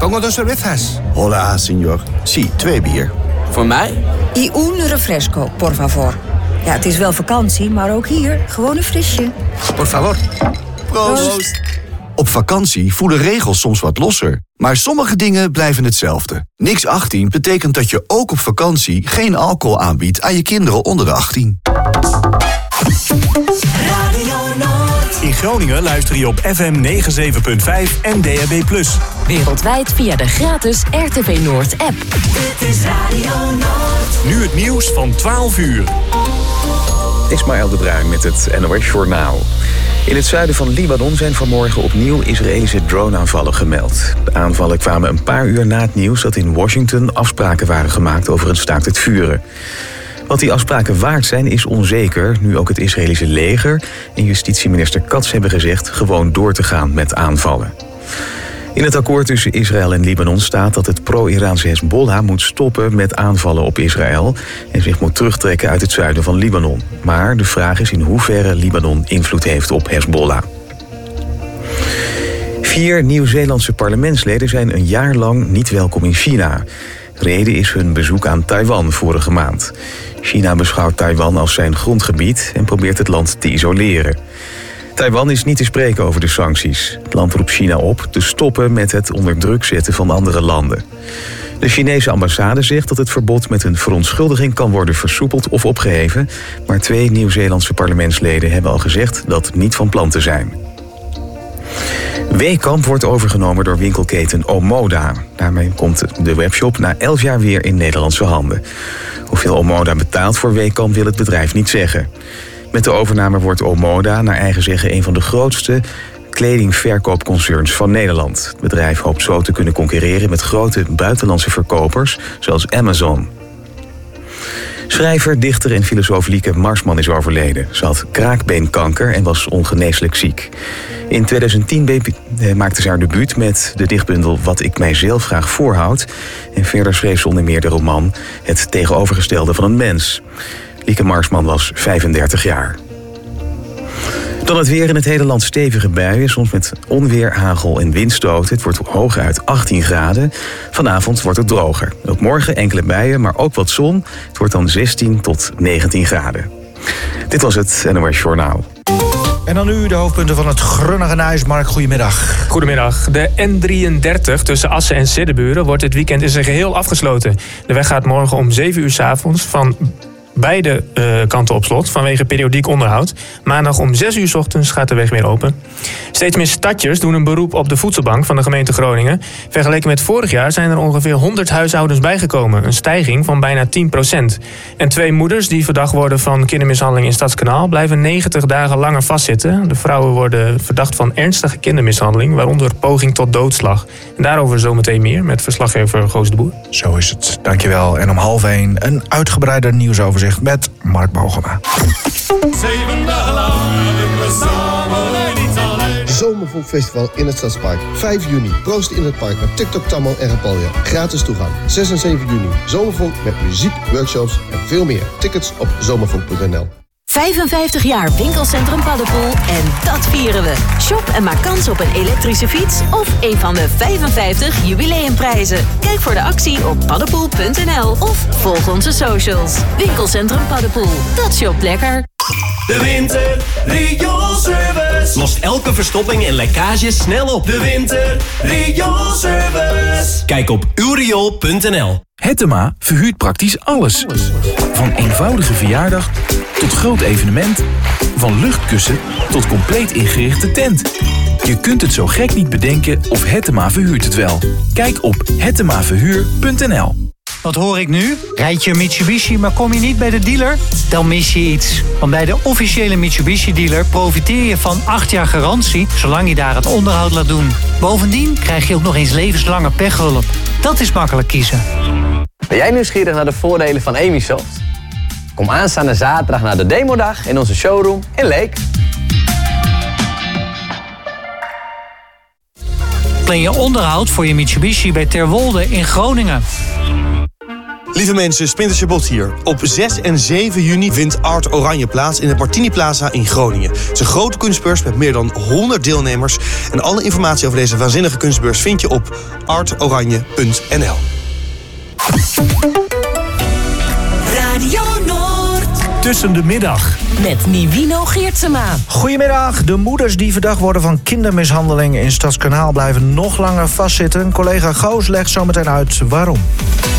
pongo 2 cervezas. Hola, señor. Sí, 2 bier. Voor mij? Y un refresco, por favor. Ja, het is wel vakantie, maar ook hier gewoon een frisje. Por favor. Proost. Op vakantie voelen regels soms wat losser. Maar sommige dingen blijven hetzelfde. Niks 18 betekent dat je ook op vakantie geen alcohol aanbiedt aan je kinderen onder de 18. In Groningen luister je op FM 97.5 en DAB+. Wereldwijd via de gratis RTV Noord app. Dit is Radio Noord. Nu het nieuws van 12 uur. Ismaël de Bruin met het NOS Journaal. In het zuiden van Libanon zijn vanmorgen opnieuw Israëlische droneaanvallen gemeld. De aanvallen kwamen een paar uur na het nieuws dat in Washington afspraken waren gemaakt over een staakt het vuren. Wat die afspraken waard zijn is onzeker, nu ook het Israëlische leger en justitieminister Katz hebben gezegd gewoon door te gaan met aanvallen. In het akkoord tussen Israël en Libanon staat dat het pro-Iraanse Hezbollah moet stoppen met aanvallen op Israël en zich moet terugtrekken uit het zuiden van Libanon. Maar de vraag is in hoeverre Libanon invloed heeft op Hezbollah. 4 Nieuw-Zeelandse parlementsleden zijn een jaar lang niet welkom in China. Reden is hun bezoek aan Taiwan vorige maand. China beschouwt Taiwan als zijn grondgebied en probeert het land te isoleren. Taiwan is niet te spreken over de sancties. Het land roept China op te stoppen met het onder druk zetten van andere landen. De Chinese ambassade zegt dat het verbod met een verontschuldiging kan worden versoepeld of opgeheven, maar 2 Nieuw-Zeelandse parlementsleden hebben al gezegd dat niet van plan te zijn. Weekamp wordt overgenomen door winkelketen Omoda. Daarmee komt de webshop na 11 jaar weer in Nederlandse handen. Hoeveel Omoda betaalt voor Weekamp wil het bedrijf niet zeggen. Met de overname wordt Omoda naar eigen zeggen een van de grootste kledingverkoopconcerns van Nederland. Het bedrijf hoopt zo te kunnen concurreren met grote buitenlandse verkopers zoals Amazon. Schrijver, dichter en filosoof Lieke Marsman is overleden. Ze had kraakbeenkanker en was ongeneeslijk ziek. In 2010 maakte ze haar debuut met de dichtbundel Wat ik mijzelf graag voorhoud. En verder schreef ze onder meer de roman Het tegenovergestelde van een mens. Lieke Marsman was 35 jaar. Dan het weer in het hele land stevige buien, soms met onweer, hagel en windstoten. Het wordt hooguit 18 graden. Vanavond wordt het droger. Ook morgen enkele buien, maar ook wat zon. Het wordt dan 16 tot 19 graden. Dit was het NOS Journaal. En dan nu de hoofdpunten van het Grunnige Nieuws. Mark, goedemiddag. Goedemiddag. De N33 tussen Assen en Siddeburen wordt dit weekend in zijn geheel afgesloten. De weg gaat morgen om 7 uur 's avonds van beide kanten op slot vanwege periodiek onderhoud. Maandag om 6 uur 's ochtends gaat de weg weer open. Steeds meer stadjers doen een beroep op de voedselbank van de gemeente Groningen. Vergeleken met vorig jaar zijn er ongeveer 100 huishoudens bijgekomen. Een stijging van bijna 10%. En 2 moeders die verdacht worden van kindermishandeling in Stadskanaal blijven 90 dagen langer vastzitten. De vrouwen worden verdacht van ernstige kindermishandeling, waaronder poging tot doodslag. En daarover zometeen meer met verslaggever Goos de Boer. Zo is het, dankjewel. En om 12:30 een uitgebreider nieuwsoverzicht met Mark Bogema. 7 dagen lang we samen niet alleen. Zomervolkfestival in het Stadspark. 5 juni. Proost in het park met TikTok, Tammo en Rapalja. Gratis toegang. 6 en 7 juni. Zomervolk met muziek, workshops en veel meer. Tickets op zomervolk.nl. 55 jaar winkelcentrum Paddepoel en dat vieren we. Shop en maak kans op een elektrische fiets of een van de 55 jubileumprijzen. Kijk voor de actie op paddepoel.nl of volg onze socials. Winkelcentrum Paddepoel, dat shopt lekker. De winter rioolservice lost elke verstopping en lekkage snel op. De winter rioolservice. Kijk op uurriool.nl. Hettema verhuurt praktisch alles. Van eenvoudige verjaardag tot groot evenement. Van luchtkussen tot compleet ingerichte tent. Je kunt het zo gek niet bedenken of Hettema verhuurt het wel. Kijk op hettemaverhuur.nl. Wat hoor ik nu? Rijd je een Mitsubishi, maar kom je niet bij de dealer? Dan mis je iets. Want bij de officiële Mitsubishi-dealer profiteer je van 8 jaar garantie, zolang je daar het onderhoud laat doen. Bovendien krijg je ook nog eens levenslange pechhulp. Dat is makkelijk kiezen. Ben jij nieuwsgierig naar de voordelen van Emisoft? Kom aanstaande zaterdag naar de demodag in onze showroom in Leek. Plan je onderhoud voor je Mitsubishi bij Terwolde in Groningen. Lieve mensen, Splinter Chabot hier. Op 6 en 7 juni vindt Art Oranje plaats in het Martini Plaza in Groningen. Het is een grote kunstbeurs met meer dan 100 deelnemers. En alle informatie over deze waanzinnige kunstbeurs vind je op artoranje.nl. Radio Noord. Tussen de middag. Met Nivino Geertsema. Goedemiddag. De moeders die verdacht worden van kindermishandeling in Stadskanaal blijven nog langer vastzitten. Collega Goos legt zo meteen uit waarom.